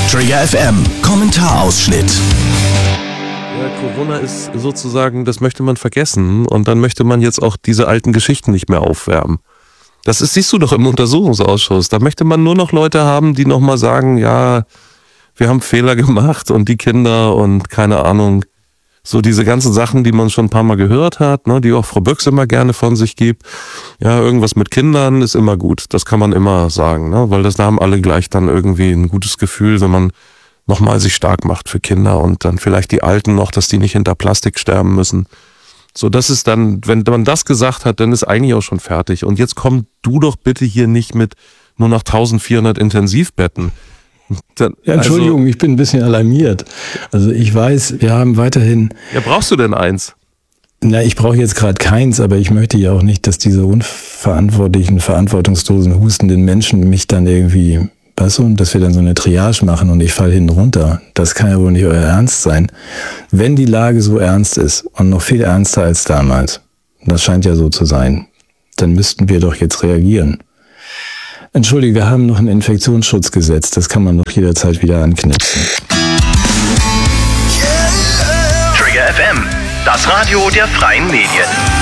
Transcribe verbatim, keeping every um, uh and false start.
Trigger F M, Kommentarausschnitt. Ja, Corona ist sozusagen, das möchte man vergessen und dann möchte man jetzt auch diese alten Geschichten nicht mehr aufwärmen. Das ist, siehst du doch im Untersuchungsausschuss, da möchte man nur noch Leute haben, die nochmal sagen, ja, wir haben Fehler gemacht und die Kinder und keine Ahnung, so diese ganzen Sachen, die man schon ein paar Mal gehört hat, ne, die auch Frau Böcks immer gerne von sich gibt. Ja, irgendwas mit Kindern ist immer gut, das kann man immer sagen, ne, weil das da haben alle gleich dann irgendwie ein gutes Gefühl, wenn man nochmal sich stark macht für Kinder und dann vielleicht die Alten noch, dass die nicht hinter Plastik sterben müssen. So, das ist dann, wenn man das gesagt hat, dann ist eigentlich auch schon fertig. Und jetzt komm du doch bitte hier nicht mit nur noch eintausendvierhundert Intensivbetten. Dann, ja, Entschuldigung, also, ich bin ein bisschen alarmiert. Also ich weiß, wir haben weiterhin... Ja, brauchst du denn eins? Na, ich brauche jetzt gerade keins, aber ich möchte ja auch nicht, dass diese unverantwortlichen, verantwortungslosen, hustenden Menschen mich dann irgendwie... Weißt du, dass wir dann so eine Triage machen und ich falle hinten runter. Das kann ja wohl nicht euer Ernst sein. Wenn die Lage so ernst ist und noch viel ernster als damals, das scheint ja so zu sein, dann müssten wir doch jetzt reagieren. Entschuldige, wir haben noch ein Infektionsschutzgesetz, das kann man doch jederzeit wieder anknipsen. Trigger F M, das Radio der freien Medien.